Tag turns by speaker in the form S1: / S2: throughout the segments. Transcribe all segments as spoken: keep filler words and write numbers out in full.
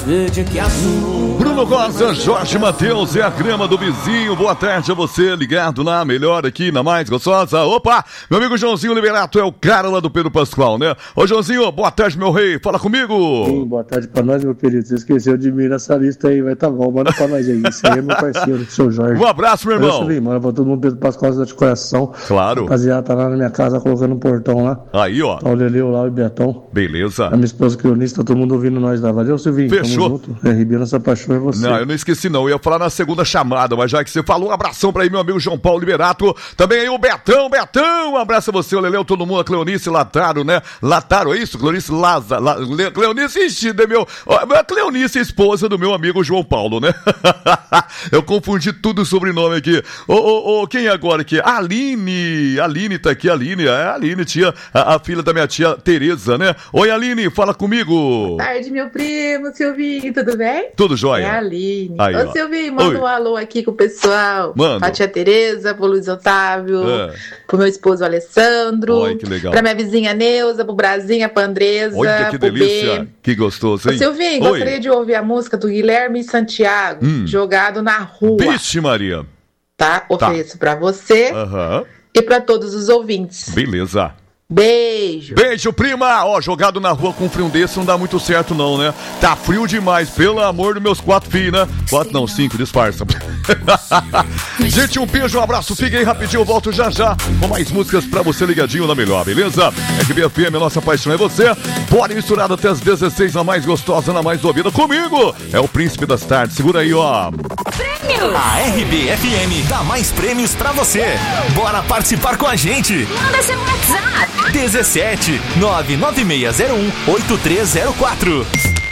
S1: verde que azul.
S2: Bruno Rosa, Jorge Matheus, é a grama do vizinho. Boa tarde a você, ligado na melhor aqui, na mais gostosa. Opa, meu amigo Joãozinho Liberato é o cara lá do Pedro Pascoal, né? Ô Joãozinho, boa tarde, meu rei, fala comigo.
S3: Sim, boa tarde pra nós, meu querido. Você esqueceu de mim nessa lista aí, vai tá bom, manda pra nós aí. Esse aí é meu parceiro, o seu Jorge.
S2: Um abraço, meu irmão.
S3: Bem, manda pra todo mundo, Pedro Pascoal, de coração.
S2: Claro.
S3: Rapaziada, tá lá na minha casa, colocando um portão lá.
S2: Aí, ó.
S3: Tá o Leleu lá, o Betão.
S2: Beleza.
S3: A minha esposa crionista, todo mundo ouvindo nós lá. Valeu, Silvinho.
S2: Fechou.
S3: É, Ribeiro, nossa paixão é você.
S2: Não, eu não esqueci não, eu ia falar na segunda chamada, mas já que você falou, um abração pra aí, meu amigo João Paulo Liberato, também aí o Betão, Betão, um abraço a você, o Leleu, todo mundo, a Cleonice Lataro, né? Lataro, é isso? Cleonice Laza, La, Le, Cleonice, ixi, de meu, a Cleonice, esposa do meu amigo João Paulo, né? Eu confundi tudo o sobrenome aqui. Ô, ô, ô, quem é agora aqui? A Aline, a Aline tá aqui, a Aline, é a Aline, tia, a, a filha da minha tia Tereza, né? Oi, Aline, fala comigo.
S4: Boa tarde, meu primo, Silvinho, tudo bem?
S2: Tudo jóia.
S4: É a Aline.
S2: Aí,
S4: Ô,
S2: ó.
S4: Silvinho, manda
S2: Oi.
S4: um alô aqui com o pessoal.
S2: Manda.
S4: Pra tia Tereza, pro Luiz Otávio,
S2: É.
S4: pro meu esposo Alessandro.
S2: Oi, que legal.
S4: Pra minha vizinha Neuza, pro Brasinha, pra Andresa.
S2: Olha que
S4: pro
S2: delícia,
S4: B.
S2: que gostoso,
S4: Ô,
S2: hein?
S4: Silvinho,
S2: Oi.
S4: gostaria de ouvir a música do Guilherme Santiago,
S2: Hum.
S4: Jogado na Rua.
S2: Vixe, Maria.
S4: Tá? Ofereço pra você
S2: Aham,
S4: e pra todos os ouvintes.
S2: beleza.
S4: Beijo.
S2: Beijo, prima! Ó, jogado na rua com frio desse não dá muito certo não, né? Tá frio demais, pelo amor dos meus quatro filhos, né? Quatro não, cinco, disfarça. Gente, um beijo, um abraço, fica aí rapidinho, eu volto já já com mais músicas pra você ligadinho na melhor, beleza? R B F M, a nossa paixão é você. Bora misturado até as dezesseis, na mais gostosa, na mais ouvida comigo. É o Príncipe das Tardes, segura aí, ó.
S5: A R B F M dá mais prêmios pra você. Bora participar com a gente.
S6: Manda seu WhatsApp.
S5: dezessete nove nove seis zero um oito três zero quatro.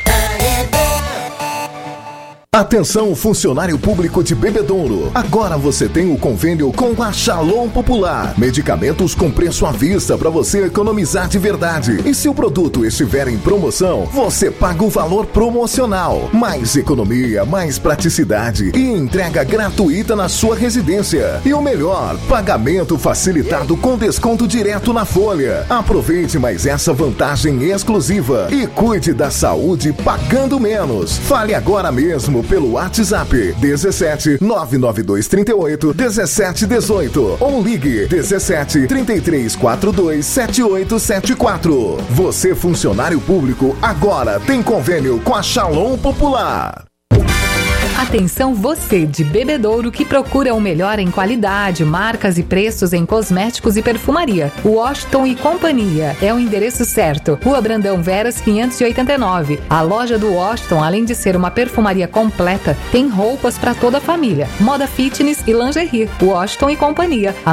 S7: Atenção, funcionário público de Bebedouro. Agora você tem o convênio com a Shalom Popular. Medicamentos com preço à vista para você economizar de verdade. E se o produto estiver em promoção, você paga o valor promocional. Mais economia, mais praticidade e entrega gratuita na sua residência. E o melhor, pagamento facilitado com desconto direto na folha. Aproveite mais essa vantagem exclusiva e cuide da saúde pagando menos. Fale agora mesmo pelo WhatsApp dezessete nove nove dois três oito dezessete dezoito ou ligue dezessete trinta e três quarenta e dois setenta e oito setenta e quatro. Você, funcionário público, agora tem convênio com a Shalom Popular.
S8: Atenção você de Bebedouro que procura o melhor em qualidade, marcas e preços em cosméticos e perfumaria. Washington e Companhia é o endereço certo. Rua Brandão Veras quinhentos e oitenta e nove. A loja do Washington, além de ser uma perfumaria completa, tem roupas para toda a família, moda fitness e lingerie. Washington e Companhia.